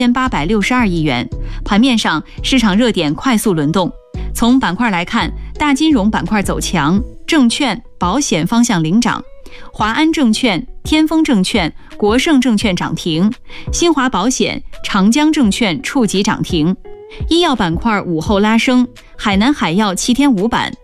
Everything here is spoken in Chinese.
1862亿元。盘面上，市场热点快速轮动。从板块来看，大金融板块走强，证券、保险方向领涨。华安证券、天风证券、国盛证券涨停，新华保险、长江证券触及涨停。医药板块午后拉升，海南海药7天5板，